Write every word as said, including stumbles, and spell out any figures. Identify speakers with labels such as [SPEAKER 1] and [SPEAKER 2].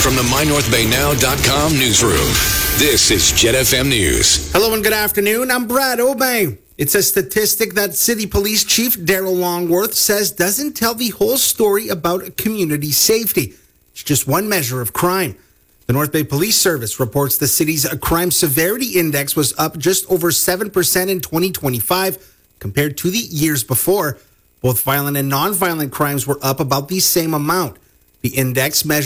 [SPEAKER 1] from the my north bay now dot com newsroom, this is Jet F M News.
[SPEAKER 2] Hello and good afternoon. I'm Brad Obey. It's a statistic that City Police Chief Daryl Longworth says doesn't tell the whole story about community safety. It's just one measure of crime. The North Bay Police Service reports the city's crime severity index was up just over seven percent in twenty twenty-five compared to the years before. Both violent and nonviolent crimes were up about the same amount. The index measures